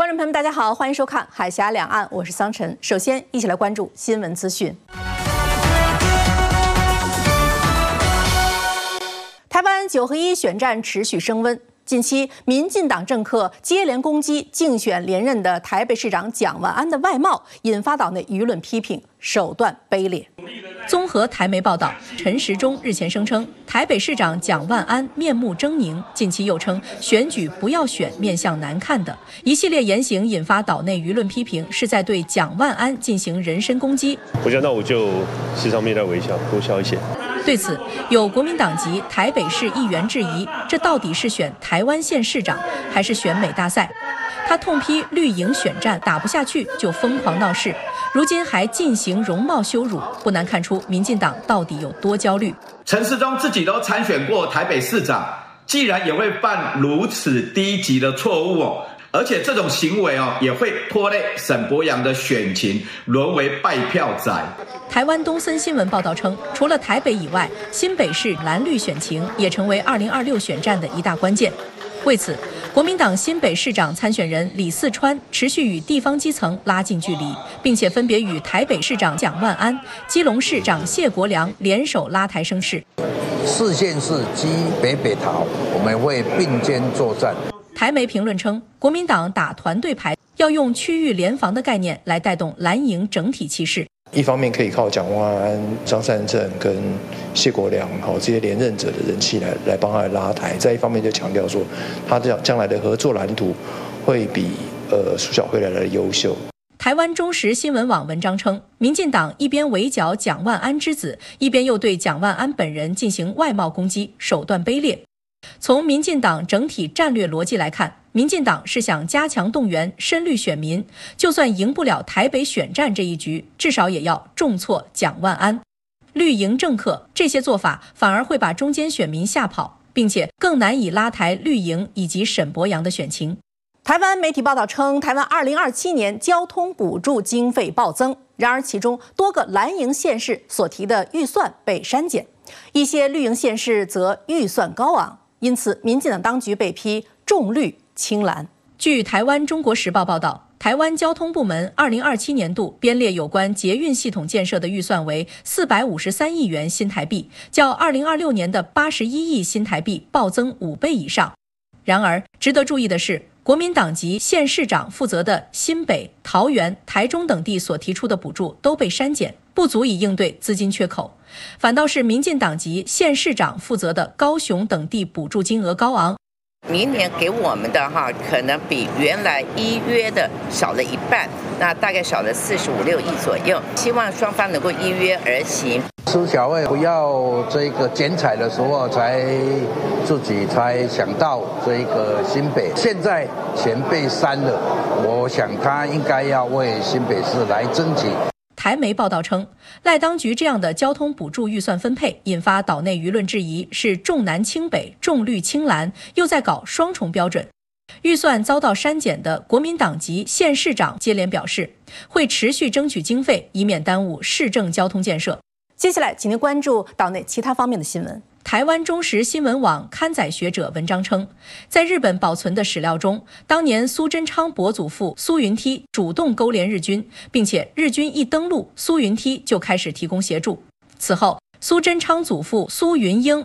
观众朋友们，大家好，欢迎收看《海峡两岸》，我是桑晨。首先，一起来关注新闻资讯。台湾9合1选战持续升温，近期民进党政客接连攻击竞选连任的台北市长蒋万安的外貌，引发岛内舆论批评，手段卑劣。综合台媒报道，陈时中日前声称，台北市长蒋万安面目狰狞，近期又称选举不要选面相难看的一系列言行，引发岛内舆论批评，是在对蒋万安进行人身攻击。 我觉得那我就时常面带微笑，多笑一些。 对此，有国民党籍台北市议员质疑，这到底是选台湾县市长，还是选美大赛？他痛批绿营选战打不下去就疯狂闹事，如今还进行容貌羞辱，不难看出民进党到底有多焦虑。 陈时中自己都参选过台北市长，既然也会犯如此低级的错误而且这种行为也会拖累沈伯洋的选情，沦为败票仔。 台湾东森新闻报道称，除了台北以外，新北市蓝绿选情也成为2026选战的一大关键。为此，国民党新北市长参选人李四川持续与地方基层拉近距离，并且分别与台北市长蒋万安、基隆市长谢国良联手拉台声势。 4县市基北桃，我们会并肩作战。 台媒评论称，国民党打团队牌，要用区域联防的概念来带动蓝营整体气势。 一方面可以靠蒋万安、张善政跟谢国良这些连任者的人气来帮他拉台，再一方面就强调说，他将来的合作蓝图会比苏小慧来的优秀。 台湾中时新闻网文章称，民进党一边围剿蒋万安之子，一边又对蒋万安本人进行外貌攻击，手段卑劣。从民进党整体战略逻辑来看，民进党是想加强动员深绿选民，就算赢不了台北选战这一局，至少也要重挫蒋万安。绿营政客这些做法反而会把中间选民吓跑，并且更难以拉抬绿营以及沈伯洋的选情。台湾媒体报道称，台湾2027年交通补助经费暴增，然而其中多个蓝营县市所提的预算被删减，一些绿营县市则预算高昂，因此民进党当局被批重绿轻蓝。据台湾中国时报报道，台湾交通部门2027年度编列有关捷运系统建设的预算为453亿元新台币，较2026年的81亿新台币暴增5倍以上。然而，值得注意的是，国民党籍县市长负责的新北、桃园、台中等地所提出的补助都被删减，不足以应对资金缺口。反倒是民进党籍县市长负责的高雄等地补助金额高昂。 明年给我们的可能比原来依约的少了一半，那大概少了45、6亿左右。希望双方能够依约而行。 苏小慧不要这个剪彩的时候自己才想到这个新北，现在钱被删了，我想他应该要为新北市来争取。 台媒报道称，赖当局这样的交通补助预算分配，引发岛内舆论质疑，是重南轻北、重绿轻蓝，又在搞双重标准。预算遭到删减的国民党籍县市长接连表示，会持续争取经费，以免耽误市政交通建设。接下来，请您关注岛内其他方面的新闻。台湾中时新闻网刊载学者文章称，在日本保存的史料中，当年苏贞昌伯祖父苏云梯主动勾连日军，并且日军一登陆，苏云梯就开始提供协助。此后，苏贞昌祖父苏云英